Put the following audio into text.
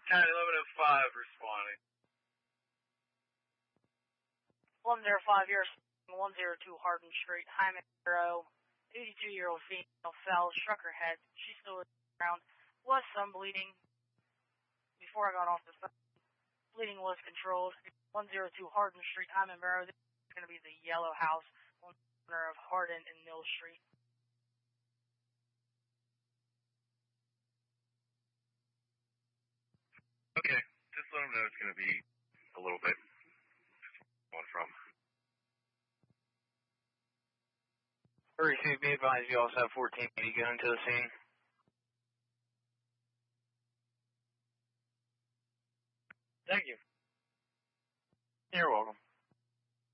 County 1105 responding. 105, you're 102 Hardin Street, Hyman Arrow, 82-year-old female fell, struck her head. She still around. Was some bleeding. Before I got off the phone, bleeding was controlled. 102 Hardin Street, Hyman Arrow. This is going to be the yellow house on the corner of Hardin and Mill Street. Okay, just let them know it's going to be a little bit. One from. Receive, be advised, you also have 1480 going to the scene. Thank you. You're welcome.